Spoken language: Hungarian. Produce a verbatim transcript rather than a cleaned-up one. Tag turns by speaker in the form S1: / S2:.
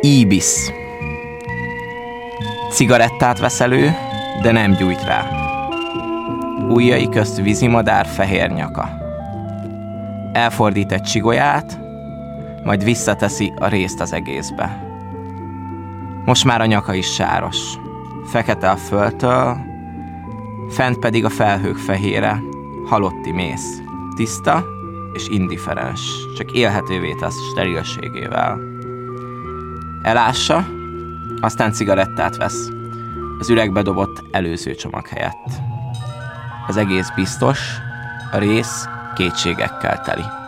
S1: Ibis. Cigarettát vesz elő, de nem gyújt rá. Ujjai közt vízimadár fehér nyaka. Elfordít egy csigolyát, majd visszateszi a részt az egészbe. Most már a nyaka is sáros. Fekete a földtől, fent pedig a felhők fehére, halotti mész. Tiszta és indiferens, csak élhetővé tesz sterilségével. Elássa, aztán cigarettát vesz, az üregbe dobott előző csomag helyett. Az egész biztos, a rész kétségekkel teli.